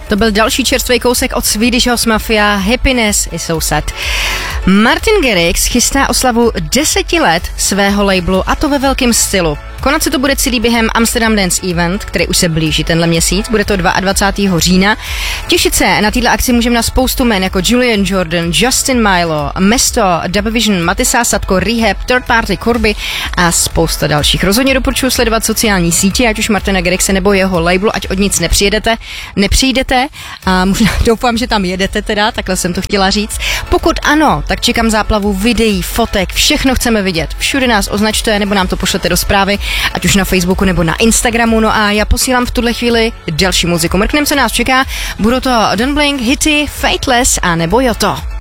To byl další čerstvý kousek od Swedish House Mafia, Happiness is so sad. Martin Garrix chystá oslavu 10 let svého labelu a to ve velkém stylu. Konat se to bude celý během Amsterdam Dance Event, který už se blíží tenhle měsíc, bude to 22. října. Těšit se na této akci můžeme na spoustu men jako Julian Jordan, Justin Milo, Mesto, Dub Vision, Matisa Sadko, Rehab, Third Party, Corby a spousta dalších. Rozhodně doporučuji sledovat sociální sítě, ať už Martina Garrixe nebo jeho labelu, ať od nic nepřijdete a možná doufám, že tam jedete teda, takhle jsem to chtěla říct. Pokud ano, tak čekám záplavu videí, fotek, všechno chceme vidět. Všude nás označte nebo nám to pošlete do zprávy, ať už na Facebooku nebo na Instagramu. No a já posílám v tuhle chvíli další muziku. Mrknem se nás čeká, budou to Don't Blink, Hity, Fateless a nebo Yoto.